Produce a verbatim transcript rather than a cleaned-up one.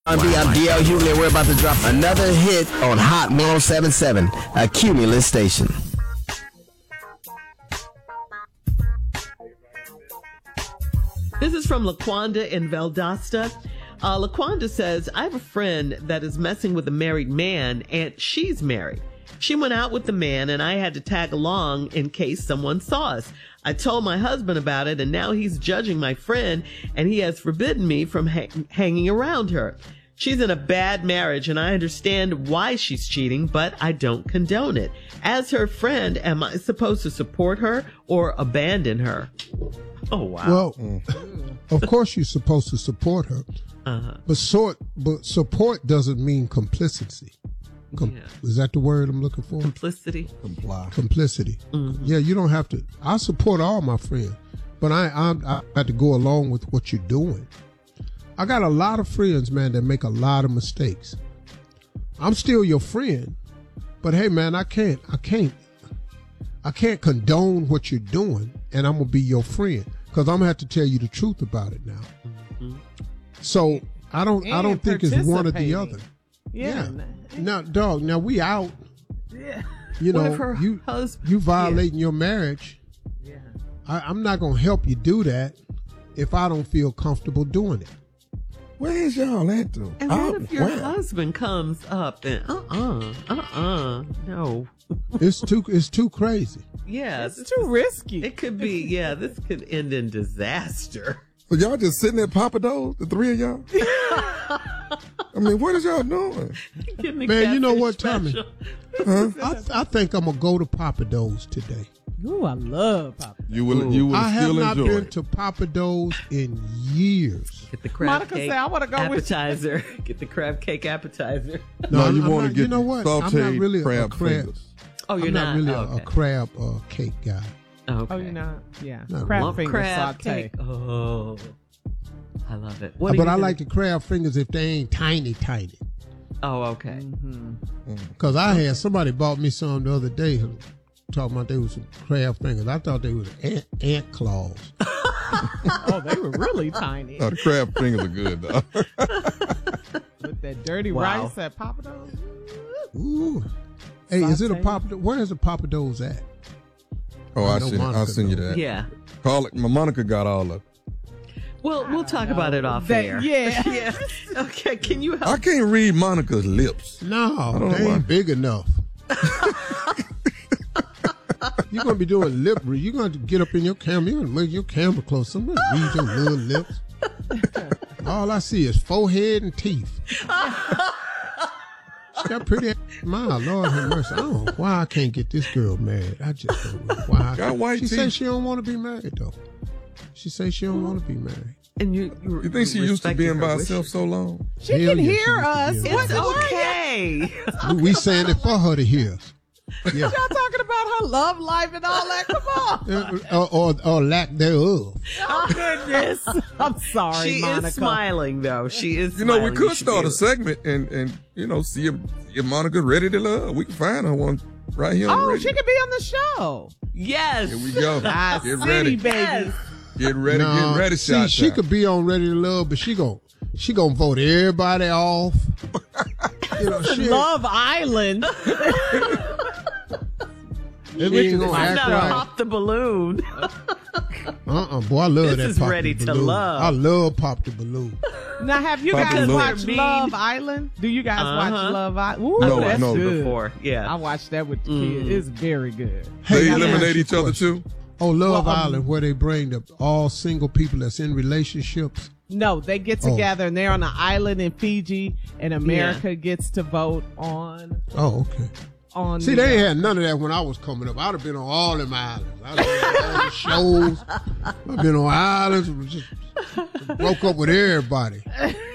I'm D L Hughley, and we're about to drop another hit on Hot one oh seven point seven, a Cumulus station. This is from LaQuanda in Valdosta. Uh, LaQuanda says, I have a friend that is messing with a married man, and she's married. She went out with the man, and I had to tag along in case someone saw us. I told my husband about it, and now he's judging my friend, and he has forbidden me from ha- hanging around her. She's in a bad marriage, and I understand why she's cheating, but I don't condone it. As her friend, am I supposed to support her or abandon her? Oh, wow. Well, of course you're supposed to support her, uh-huh. but, sort, but support doesn't mean complicity. Com- yeah. Is that the word I'm looking for? Complicity. Comply. Complicity. Mm-hmm. Yeah, you don't have to. I support all my friends, but I, I I have to go along with what you're doing. I got a lot of friends, man, that make a lot of mistakes. I'm still your friend, but hey, man, I can't, I can't, I can't condone what you're doing, and I'm gonna be your friend because I'm gonna have to tell you the truth about it now. Mm-hmm. So I don't, and I don't think it's one or the other. Yeah. yeah. Now, dog. Now we out. Yeah. You What know, if her you husband- you violating your marriage. Yeah. I, I'm not gonna help you do that if I don't feel comfortable doing it. Where's y'all at though? And Oh, what if your where? husband comes up and uh-uh, uh-uh, no. It's too it's too crazy. Yeah. It's too risky. It could be, yeah, this could end in disaster. So y'all just sitting at Papa Do's, the three of y'all? I mean, what is y'all doing? Man, you know what, Tommy? Tommy? Huh? I, th- I think I'm gonna go to Papa Do's today. Ooh, I love Papa. You will, you will I have still not enjoy been it. to Papa Do's in years. Get the crab Monica cake said, I want to go with you. appetizer. Get the crab cake appetizer. No, I'm- you I'm want to not- get you know what? I'm not sauteed really a crab crab- fingers. Oh, you're I'm not, really oh, a, okay. a crab uh, cake guy. Okay. Oh, you're not? Yeah. Not Crab Lump finger crab saute. cake. Oh, I love it. What are but you I gonna- like the crab fingers if they ain't tiny, tiny. Oh, okay. Cause I had somebody bought me some the other day talking about they was some crab fingers. I thought they was ant, ant claws. Oh, they were really tiny. Oh, the crab fingers are good, though. With that dirty Wow. rice at Papa Do's. Ooh. Hey, is it a Sauteed. Papa? Where is a Papa Do's at? Oh, I I know send, I'll Monica send you knows. that. Yeah. Call it. My Monica got all of it. Well, we'll talk about it off That- air. yeah. yeah. Okay. Can you help? I can't read Monica's lips. No, don't know they why. ain't big enough. You're gonna be doing lip read. You're gonna get up in your camera. You're gonna make your camera close. Somebody read your little lips. All I see is forehead and teeth. She got pretty smile. Lord have mercy. I don't know why I can't get this girl married. I just don't know why. Got white she teeth. says she don't want to be married though. She says she don't want to be married. And you, you, You think she used to respecting being her by wishes? herself so long? She Hell can yeah, she hear used to us. be What's It's the okay. We, we saying it for her to hear us. Yeah. Y'all talking about her love life and all that? Come on. Uh, or, or, or lack thereof. Oh, goodness. I'm sorry, She Monica. is smiling, though. She is You know, we smiling. could should start be a segment and, and you know, see if, if Monica's ready to love. We can find her one right here on the Oh, radio. she could be on the show. Yes. Here we go. Ah, Get city, ready. baby. Yes. Get ready. Nah, Get ready. see, Shot she time. could be on Ready to Love, but she gon' she gonna vote everybody off. You know, she, Love Island. she ain't gonna This is act not right. Pop the Balloon. Uh-uh, boy, I love This that is Pop Ready the to Balloon. Love. I love Pop the Balloon. Now, have you Papa guys Lou. watched Mean. Love Island? Do you guys Uh-huh. watch Love Island? Ooh, No, that's no. good. Before, yeah. I watched that with the Mm. kids. It's very good. Hey, They let me eliminate ask you each a other question. too. Oh, Love Well, um, Island, where they bring the all single people that's in relationships. No, they get Oh. together and they're on an island in Fiji, and America gets to vote on Oh, okay. on. See, the, they uh, ain't had none of that when I was coming up. I'd have been on all them islands. I'd have been on all the shows. I've been on islands. Just broke up with everybody.